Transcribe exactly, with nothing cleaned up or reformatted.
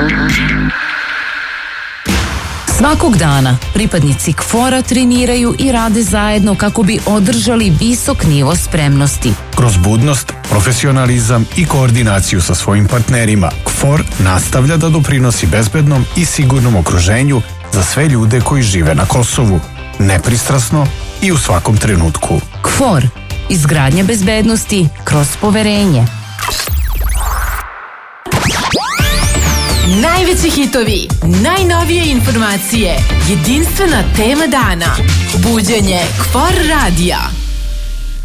Svakog dana pripadnici K F O R-a treniraju i rade zajedno kako bi održali visok nivo spremnosti. Kroz budnost, profesionalizam i koordinaciju sa svojim partnerima, K F O R nastavlja da doprinosi bezbednom i sigurnom okruženju za sve ljude koji žive na Kosovu, nepristrasno i u svakom trenutku. K F O R. Izgradnja bezbednosti kroz poverenje. Najveći hitovi, najnovije informacije, jedinstvena tema dana. Buđenje K F O R radija.